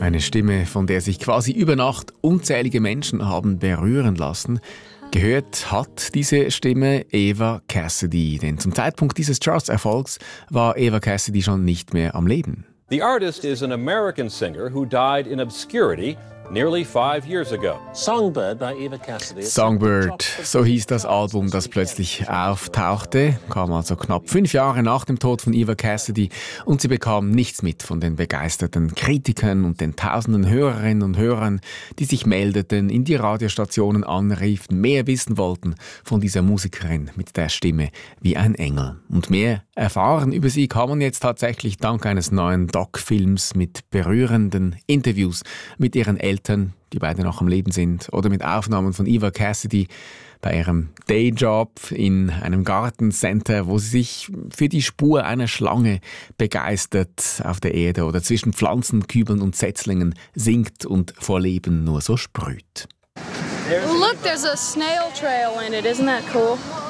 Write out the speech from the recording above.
Eine Stimme, von der sich quasi über Nacht unzählige Menschen haben berühren lassen. Gehört hat diese Stimme Eva Cassidy, denn zum Zeitpunkt dieses Charts-Erfolgs war Eva Cassidy schon nicht mehr am Leben. The artist is an American singer who died in obscurity nearly 5 years ago. Songbird by Eva Cassidy. Songbird, so hieß das Album, das plötzlich auftauchte, kam also knapp 5 Jahre nach dem Tod von Eva Cassidy und sie bekam nichts mit von den begeisterten Kritikern und den tausenden Hörerinnen und Hörern, die sich meldeten, in die Radiostationen anriefen, mehr wissen wollten von dieser Musikerin mit der Stimme wie ein Engel. Und mehr erfahren über sie kann man jetzt tatsächlich dank eines neuen Doc-Films mit berührenden Interviews mit ihren Eltern, die beide noch am Leben sind, oder mit Aufnahmen von Eva Cassidy bei ihrem Dayjob in einem Gartencenter, wo sie sich für die Spur einer Schlange begeistert auf der Erde oder zwischen Pflanzenkübeln und Setzlingen singt und vor Leben nur so sprüht. Look, there's a snail trail in it. Isn't that cool?